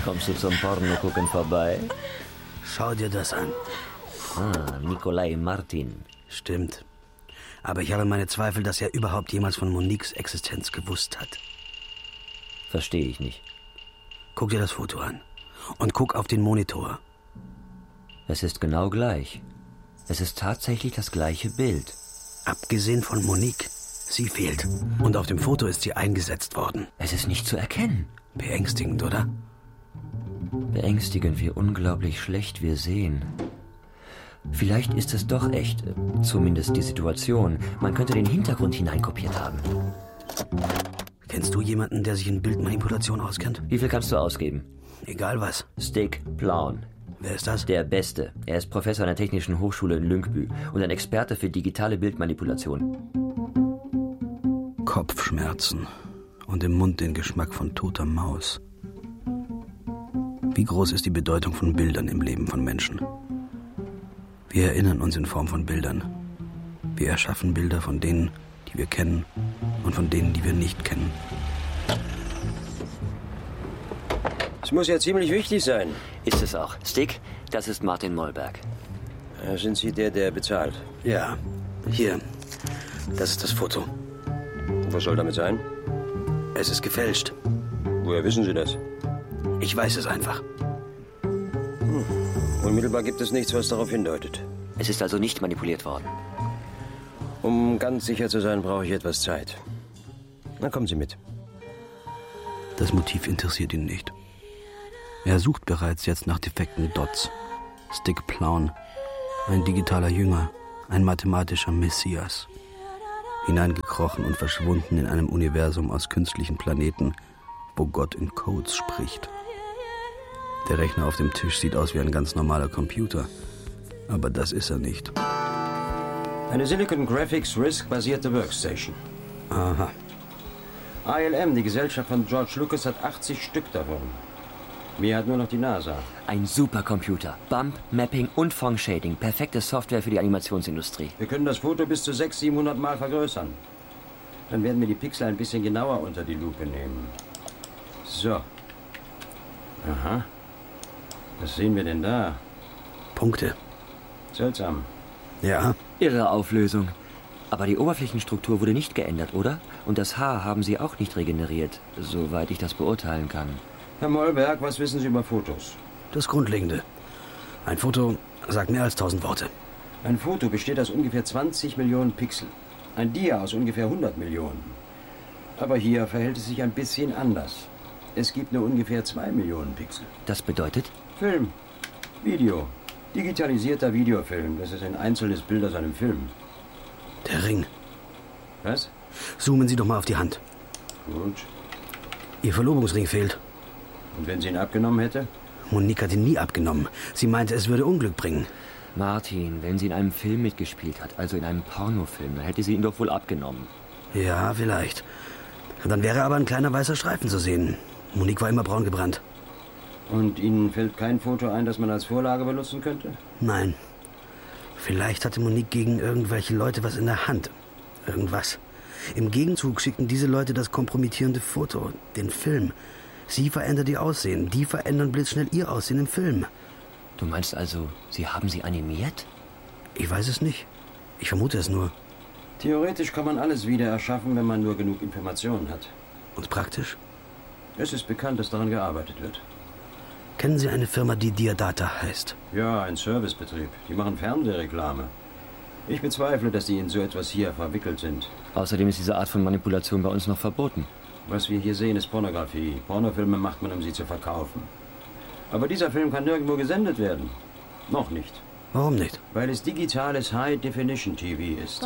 Kommst du zum Porno-Gucken vorbei? Schau dir das an. Nikolai Martin. Stimmt. Aber ich habe meine Zweifel, dass er überhaupt jemals von Moniques Existenz gewusst hat. Verstehe ich nicht. Guck dir das Foto an. Und guck auf den Monitor. Es ist genau gleich. Es ist tatsächlich das gleiche Bild. Abgesehen von Monique. Sie fehlt. Und auf dem Foto ist sie eingesetzt worden. Es ist nicht zu erkennen. Beängstigend, oder? Beängstigend, wie unglaublich schlecht wir sehen. Vielleicht ist es doch echt, zumindest die Situation. Man könnte den Hintergrund hineinkopiert haben. Kennst du jemanden, der sich in Bildmanipulation auskennt? Wie viel kannst du ausgeben? Egal was. Stig Plaun. Wer ist das? Der Beste. Er ist Professor an der Technischen Hochschule in Lyngby und ein Experte für digitale Bildmanipulation. Kopfschmerzen und im Mund den Geschmack von toter Maus. Wie groß ist die Bedeutung von Bildern im Leben von Menschen? Wir erinnern uns in Form von Bildern. Wir erschaffen Bilder von denen, die wir kennen und von denen, die wir nicht kennen. Es muss ja ziemlich wichtig sein. Ist es auch. Stig, das ist Martin Mollberg. Sind Sie der bezahlt? Ja, hier. Das ist das Foto. Was soll damit sein? Es ist gefälscht. Woher wissen Sie das? Ich weiß es einfach. Unmittelbar gibt es nichts, was darauf hindeutet. Es ist also nicht manipuliert worden. Um ganz sicher zu sein, brauche ich etwas Zeit. Na, kommen Sie mit. Das Motiv interessiert ihn nicht. Er sucht bereits jetzt nach defekten Dots. Stig Plaun, ein digitaler Jünger, ein mathematischer Messias. Hineingekrochen und verschwunden in einem Universum aus künstlichen Planeten, wo Gott in Codes spricht. Der Rechner auf dem Tisch sieht aus wie ein ganz normaler Computer. Aber das ist er nicht. Eine Silicon Graphics RISC-basierte Workstation. Aha. ILM, die Gesellschaft von George Lucas, hat 80 Stück davon. Mir hat nur noch die NASA. Ein Supercomputer. Bump, Mapping und Font Shading. Perfekte Software für die Animationsindustrie. Wir können das Foto bis zu 600-700 Mal vergrößern. Dann werden wir die Pixel ein bisschen genauer unter die Lupe nehmen. So. Aha. Was sehen wir denn da? Punkte. Seltsam. Ja. Irre Auflösung. Aber die Oberflächenstruktur wurde nicht geändert, oder? Und das Haar haben Sie auch nicht regeneriert, soweit ich das beurteilen kann. Herr Mollberg, was wissen Sie über Fotos? Das Grundlegende. Ein Foto sagt mehr als 1000 Worte. Ein Foto besteht aus ungefähr 20 Millionen Pixel. Ein Dia aus ungefähr 100 Millionen. Aber hier verhält es sich ein bisschen anders. Es gibt nur ungefähr 2 Millionen Pixel. Das bedeutet? Film. Video. Digitalisierter Videofilm. Das ist ein einzelnes Bild aus einem Film. Der Ring. Was? Zoomen Sie doch mal auf die Hand. Gut. Ihr Verlobungsring fehlt. Und wenn sie ihn abgenommen hätte? Monique hat ihn nie abgenommen. Sie meinte, es würde Unglück bringen. Martin, wenn sie in einem Film mitgespielt hat, also in einem Pornofilm, dann hätte sie ihn doch wohl abgenommen. Ja, vielleicht. Dann wäre aber ein kleiner weißer Streifen zu sehen. Monique war immer braun gebrannt. Und Ihnen fällt kein Foto ein, das man als Vorlage benutzen könnte? Nein. Vielleicht hatte Monique gegen irgendwelche Leute was in der Hand. Irgendwas. Im Gegenzug schickten diese Leute das kompromittierende Foto, den Film. Sie verändert ihr Aussehen. Die verändern blitzschnell ihr Aussehen im Film. Du meinst also, sie haben sie animiert? Ich weiß es nicht. Ich vermute es nur. Theoretisch kann man alles wieder erschaffen, wenn man nur genug Informationen hat. Und praktisch? Es ist bekannt, dass daran gearbeitet wird. Kennen Sie eine Firma, die Diadata heißt? Ja, ein Servicebetrieb. Die machen Fernsehreklame. Ich bezweifle, dass die in so etwas hier verwickelt sind. Außerdem ist diese Art von Manipulation bei uns noch verboten. Was wir hier sehen, ist Pornografie. Pornofilme macht man, um sie zu verkaufen. Aber dieser Film kann nirgendwo gesendet werden. Noch nicht. Warum nicht? Weil es digitales High-Definition-TV ist.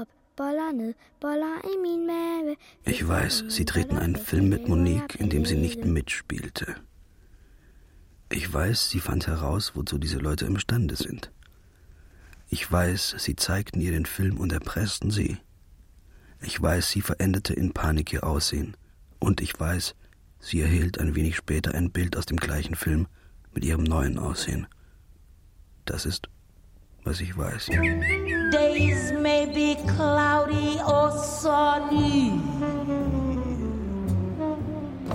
Ich weiß, Sie drehten einen Film mit Monique, in dem sie nicht mitspielte. Ich weiß, sie fand heraus, wozu diese Leute imstande sind. Ich weiß, sie zeigten ihr den Film und erpressten sie. Ich weiß, sie veränderte in Panik ihr Aussehen. Und ich weiß, sie erhielt ein wenig später ein Bild aus dem gleichen Film mit ihrem neuen Aussehen. Das ist, was ich weiß. Days may be cloudy or sunny.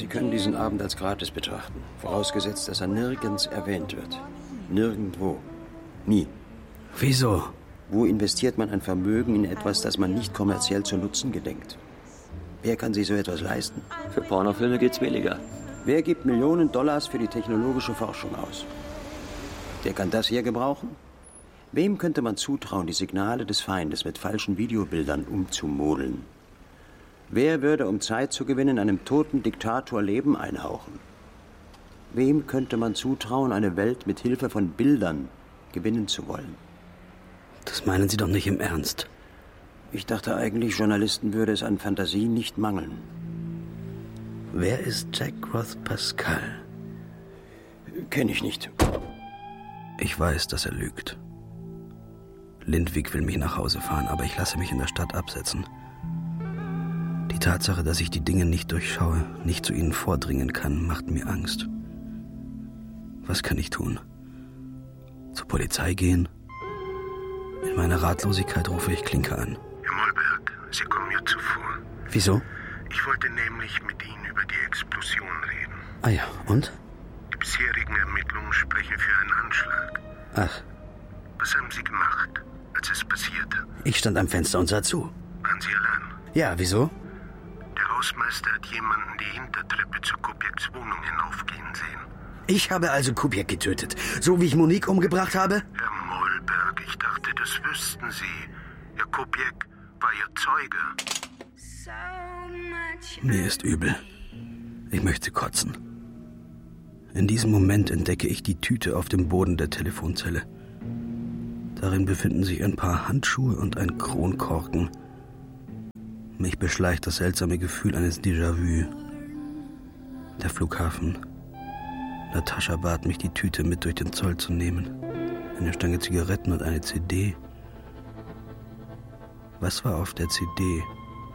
Sie können diesen Abend als gratis betrachten, vorausgesetzt, dass er nirgends erwähnt wird. Nirgendwo. Nie. Wieso? Wo investiert man ein Vermögen in etwas, das man nicht kommerziell zu nutzen gedenkt? Wer kann sich so etwas leisten? Für Pornofilme geht's billiger. Wer gibt Millionen Dollars für die technologische Forschung aus? Der kann das hier gebrauchen? Wem könnte man zutrauen, die Signale des Feindes mit falschen Videobildern umzumodeln? Wer würde, um Zeit zu gewinnen, einem toten Diktator Leben einhauchen? Wem könnte man zutrauen, eine Welt mit Hilfe von Bildern gewinnen zu wollen? Das meinen Sie doch nicht im Ernst. Ich dachte eigentlich, Journalisten würde es an Fantasie nicht mangeln. Wer ist Jack Roth Pascal? Kenne ich nicht. Ich weiß, dass er lügt. Lindwig will mich nach Hause fahren, aber ich lasse mich in der Stadt absetzen. Die Tatsache, dass ich die Dinge nicht durchschaue, nicht zu ihnen vordringen kann, macht mir Angst. Was kann ich tun? Zur Polizei gehen? In meiner Ratlosigkeit rufe ich Klinke an. Herr Mollberg, Sie kommen mir zuvor. Wieso? Ich wollte nämlich mit Ihnen über die Explosion reden. Ah ja, und? Die bisherigen Ermittlungen sprechen für einen Anschlag. Ach, Was haben Sie gemacht, als es passierte? ich stand am Fenster und sah zu. Waren Sie allein? Ja, wieso? Der Hausmeister hat jemanden die Hintertreppe zu Kupiaks Wohnung hinaufgehen sehen. Ich habe also Kupiak getötet, so wie ich Monique umgebracht habe? Herr Mollberg, ich dachte, das wüssten Sie. Herr Kupiak war Ihr Zeuge. Mir ist übel. Ich möchte kotzen. In diesem Moment entdecke ich die Tüte auf dem Boden der Telefonzelle. Darin befinden sich ein paar Handschuhe und ein Kronkorken. Mich beschleicht das seltsame Gefühl eines Déjà-vu. Der Flughafen. Natascha bat mich, die Tüte mit durch den Zoll zu nehmen. Eine Stange Zigaretten und eine CD. Was war auf der CD?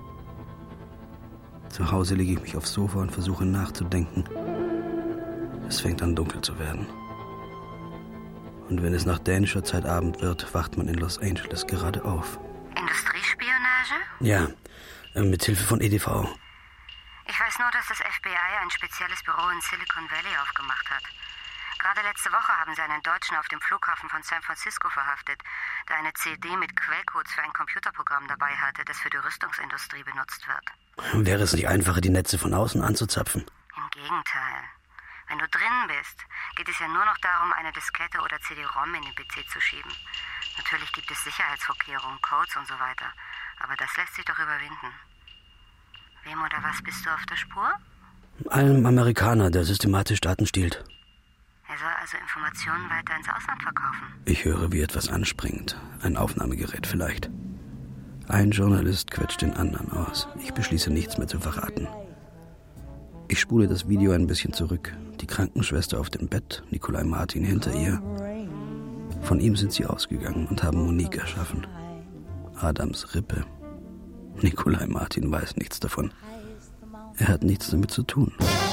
Zu Hause lege ich mich aufs Sofa und versuche nachzudenken. Es fängt an, dunkel zu werden. Und wenn es nach dänischer Zeit Abend wird, wacht man in Los Angeles gerade auf. Industriespionage? Ja, mit Hilfe von EDV. Ich weiß nur, dass das FBI ein spezielles Büro in Silicon Valley aufgemacht hat. Gerade letzte Woche haben sie einen Deutschen auf dem Flughafen von San Francisco verhaftet, der eine CD mit Quellcodes für ein Computerprogramm dabei hatte, das für die Rüstungsindustrie benutzt wird. Wäre es nicht einfacher, die Netze von außen anzuzapfen? Im Gegenteil. Wenn du drin bist, geht es ja nur noch darum, eine Diskette oder CD-ROM in den PC zu schieben. Natürlich gibt es Sicherheitsvorkehrungen, Codes und so weiter. Aber das lässt sich doch überwinden. Wem oder was bist du auf der Spur? Einem Amerikaner, der systematisch Daten stiehlt. Er soll also Informationen weiter ins Ausland verkaufen. Ich höre, wie etwas anspringt. Ein Aufnahmegerät vielleicht. Ein Journalist quetscht den anderen aus. Ich beschließe, nichts mehr zu verraten. Ich spule das Video ein bisschen zurück. Die Krankenschwester auf dem Bett, Nikolai Martin hinter ihr. Von ihm sind sie ausgegangen und haben Monique erschaffen. Adams Rippe. Nikolai Martin weiß nichts davon. Er hat nichts damit zu tun.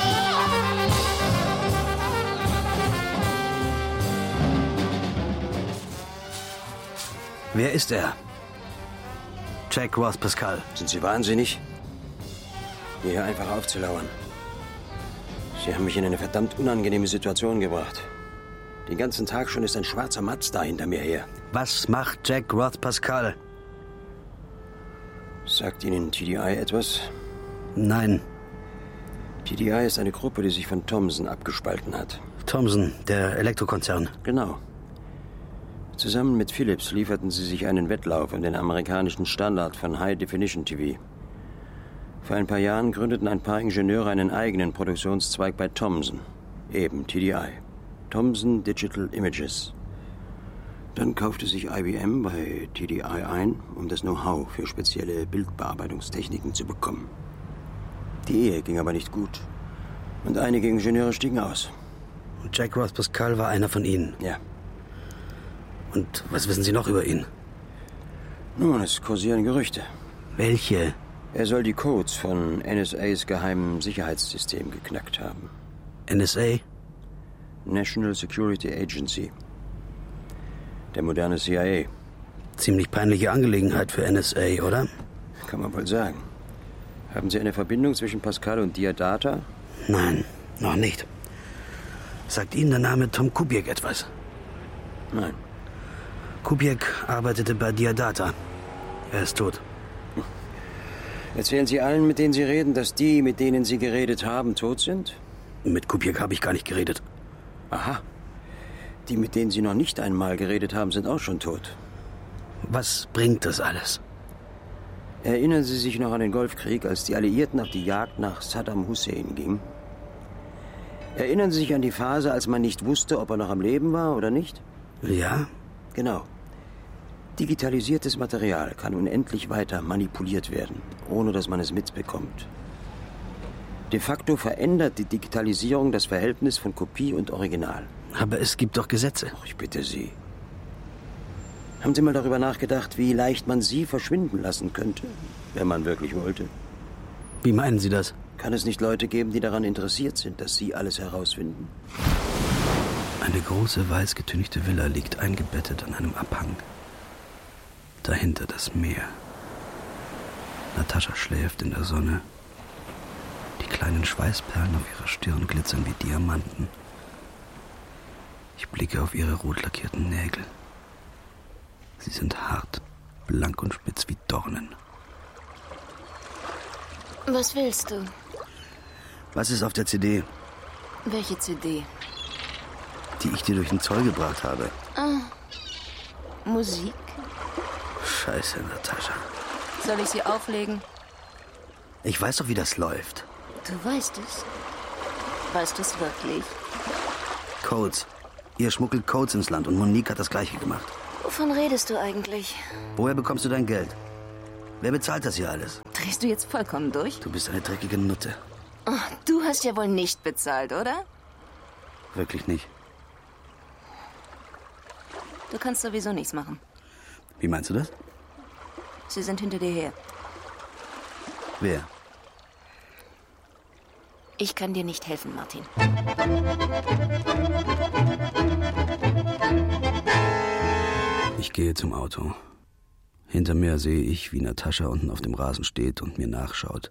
Wer ist er? Jack Roth Pascal. Sind Sie wahnsinnig? Hier einfach aufzulauern. Sie haben mich in eine verdammt unangenehme Situation gebracht. Den ganzen Tag schon ist ein schwarzer Mazda hinter mir her. Was macht Jack Roth Pascal? Sagt Ihnen TDI etwas? Nein. TDI ist eine Gruppe, die sich von Thomson abgespalten hat. Thomson, der Elektrokonzern. Genau. Zusammen mit Philips lieferten sie sich einen Wettlauf um den amerikanischen Standard von High Definition TV. Vor ein paar Jahren gründeten ein paar Ingenieure einen eigenen Produktionszweig bei Thomson, eben TDI, Thomson Digital Images. Dann kaufte sich IBM bei TDI ein, um das Know-how für spezielle Bildbearbeitungstechniken zu bekommen. Die Ehe ging aber nicht gut und einige Ingenieure stiegen aus. Und Jack Roth Pascal war einer von ihnen? Ja. Und was wissen Sie noch über ihn? Nun, es kursieren Gerüchte. Welche? Er soll die Codes von NSAs geheimem Sicherheitssystem geknackt haben. NSA? National Security Agency. Der moderne CIA. Ziemlich peinliche Angelegenheit für NSA, oder? Kann man wohl sagen. Haben Sie eine Verbindung zwischen Pascal und Diadata? Nein, noch nicht. Sagt Ihnen der Name Tom Kupiec etwas? Nein. Kupiec arbeitete bei Diadata. Er ist tot. Erzählen Sie allen, mit denen Sie reden, dass die, mit denen Sie geredet haben, tot sind? Mit Kupiec habe ich gar nicht geredet. Aha. Die, mit denen Sie noch nicht einmal geredet haben, sind auch schon tot. Was bringt das alles? Erinnern Sie sich noch an den Golfkrieg, als die Alliierten auf die Jagd nach Saddam Hussein gingen? Erinnern Sie sich an die Phase, als man nicht wusste, ob er noch am Leben war oder nicht? Ja? Genau. Digitalisiertes Material kann unendlich weiter manipuliert werden, ohne dass man es mitbekommt. De facto verändert die Digitalisierung das Verhältnis von Kopie und Original. Aber es gibt doch Gesetze. Ach, ich bitte Sie. Haben Sie mal darüber nachgedacht, wie leicht man Sie verschwinden lassen könnte, wenn man wirklich wollte? Wie meinen Sie das? Kann es nicht Leute geben, die daran interessiert sind, dass Sie alles herausfinden? Eine große, weiß getünchte Villa liegt eingebettet an einem Abhang. Dahinter das Meer. Natascha schläft in der Sonne. Die kleinen Schweißperlen auf ihrer Stirn glitzern wie Diamanten. Ich blicke auf ihre rot lackierten Nägel. Sie sind hart, blank und spitz wie Dornen. Was willst du? Was ist auf der CD, Welche CD? die ich dir durch den Zoll gebracht habe? Musik? Scheiße, Natascha. Soll ich sie auflegen? Ich weiß doch, wie das läuft. Du weißt es. Weißt du es wirklich? Codes. Ihr schmuggelt Codes ins Land und Monique hat das Gleiche gemacht. Wovon redest du eigentlich? Woher bekommst du dein Geld? Wer bezahlt das hier alles? Drehst du jetzt vollkommen durch? Du bist eine dreckige Nutte. Oh, du hast ja wohl nicht bezahlt, oder? Wirklich nicht. Du kannst sowieso nichts machen. Wie meinst du das? Sie sind hinter dir her. Wer? Ich kann dir nicht helfen, Martin. Ich gehe zum Auto. Hinter mir sehe ich, wie Natascha unten auf dem Rasen steht und mir nachschaut.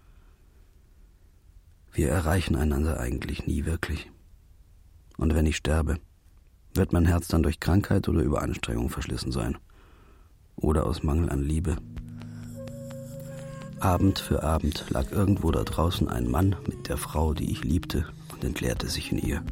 Wir erreichen einander eigentlich nie wirklich. Und wenn ich sterbe, wird mein Herz dann durch Krankheit oder Überanstrengung verschlissen sein. Oder aus Mangel an Liebe. Abend für Abend lag irgendwo da draußen ein Mann mit der Frau, die ich liebte, und entleerte sich in ihr.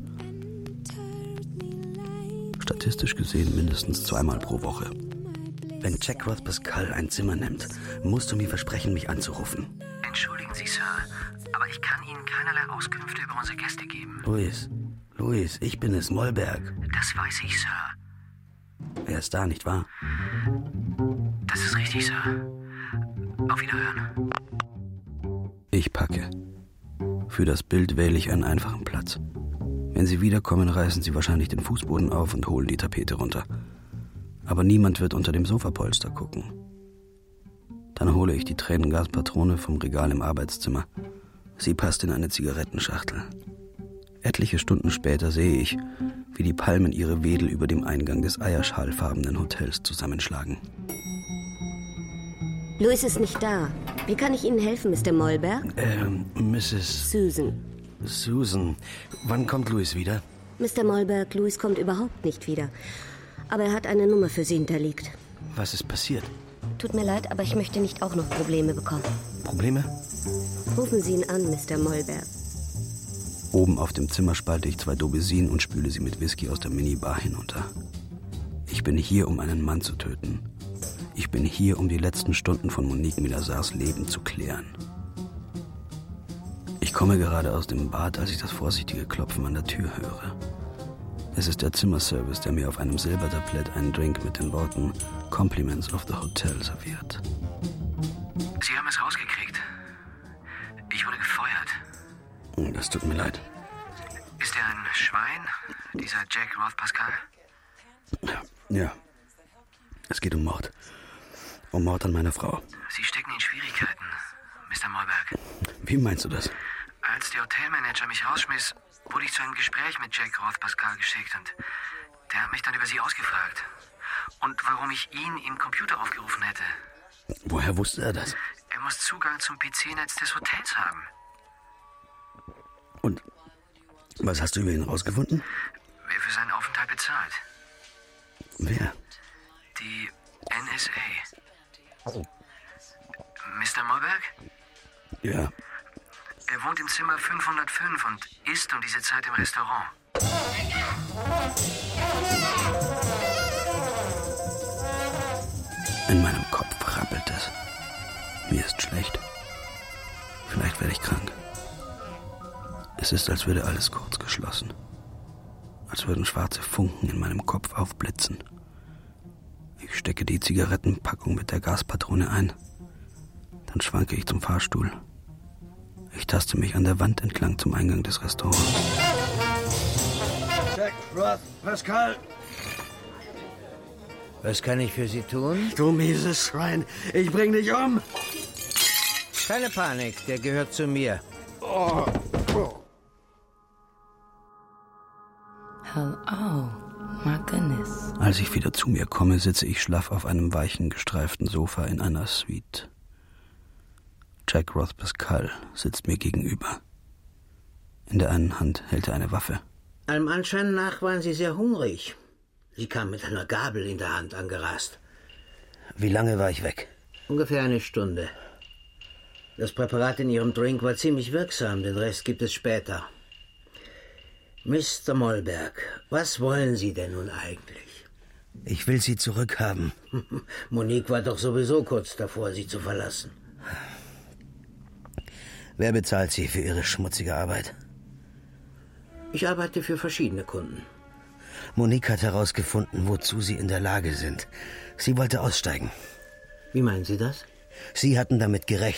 Statistisch gesehen mindestens 2-mal pro Woche. Wenn Jack Roth Pascal ein Zimmer nimmt, musst du mir versprechen, mich anzurufen. Entschuldigen Sie, Sir, aber ich kann Ihnen keinerlei Auskünfte über unsere Gäste geben. Louis, ich bin es, Mollberg. Das weiß ich, Sir. Er ist da, nicht wahr? Das ist richtig, Sir. Auf Wiederhören. Ich packe. Für das Bild wähle ich einen einfachen Platz. Wenn sie wiederkommen, reißen sie wahrscheinlich den Fußboden auf und holen die Tapete runter. Aber niemand wird unter dem Sofapolster gucken. Dann hole ich die Tränengaspatrone vom Regal im Arbeitszimmer. Sie passt in eine Zigarettenschachtel. Etliche Stunden später sehe ich, wie die Palmen ihre Wedel über dem Eingang des eierschalfarbenen Hotels zusammenschlagen. Louis ist nicht da. Wie kann ich Ihnen helfen, Mr. Mollberg? Mrs. Susan. Wann kommt Louis wieder? Mr. Mollberg, Louis kommt überhaupt nicht wieder. Aber er hat eine Nummer für Sie hinterlegt. Was ist passiert? Tut mir leid, aber ich möchte nicht auch noch Probleme bekommen. Probleme? Rufen Sie ihn an, Mr. Mollberg. Oben auf dem Zimmer spalte ich 2 Dobesin und spüle sie mit Whisky aus der Minibar hinunter. Ich bin hier, um einen Mann zu töten. Ich bin hier, um die letzten Stunden von Monique Milazars Leben zu klären. Ich komme gerade aus dem Bad, als ich das vorsichtige Klopfen an der Tür höre. Es ist der Zimmerservice, der mir auf einem Silbertablett einen Drink mit den Worten Compliments of the Hotel serviert. Sie haben es rausgekriegt. Ich wurde gefeuert. Das tut mir leid. Ist er ein Schwein, dieser Jack Roth Pascal? Ja. Es geht um Mord. Um Mord an meiner Frau. Sie stecken in Schwierigkeiten, Mr. Mollberg. Wie meinst du das? Als der Hotelmanager mich rausschmiss, wurde ich zu einem Gespräch mit Jack Roth Pascal geschickt und der hat mich dann über Sie ausgefragt. Und warum ich ihn im Computer aufgerufen hätte. Woher wusste er das? Er muss Zugang zum PC-Netz des Hotels haben. Und was hast du über ihn rausgefunden? Wer für seinen Aufenthalt bezahlt? Wer? Die NSA. Mr. Mollberg? Ja. Er wohnt im Zimmer 505 und isst um diese Zeit im Restaurant. In meinem Kopf rappelt es. Mir ist schlecht. Vielleicht werde ich krank. Es ist, als würde alles kurz geschlossen. Als würden schwarze Funken in meinem Kopf aufblitzen. Ich stecke die Zigarettenpackung mit der Gaspatrone ein. Dann schwanke ich zum Fahrstuhl. Ich taste mich an der Wand entlang zum Eingang des Restaurants. Jack Roth, Pascal. Was kann ich für Sie tun? Du mieses Schwein, ich bring dich um. Keine Panik, der gehört zu mir. Oh. Oh, my goodness. Als ich wieder zu mir komme, sitze ich schlaff auf einem weichen, gestreiften Sofa in einer Suite. Jack Roth Pascal sitzt mir gegenüber. In der einen Hand hält er eine Waffe. Allem Anschein nach waren Sie sehr hungrig. Sie kam mit einer Gabel in der Hand angerast. Wie lange war ich weg? Ungefähr eine Stunde. Das Präparat in Ihrem Drink war ziemlich wirksam, den Rest gibt es später. Mr. Mollberg, was wollen Sie denn nun eigentlich? Ich will Sie zurückhaben. Monique war doch sowieso kurz davor, Sie zu verlassen. Wer bezahlt Sie für Ihre schmutzige Arbeit? Ich arbeite für verschiedene Kunden. Monique hat herausgefunden, wozu Sie in der Lage sind. Sie wollte aussteigen. Wie meinen Sie das? Sie hatten damit gerechnet.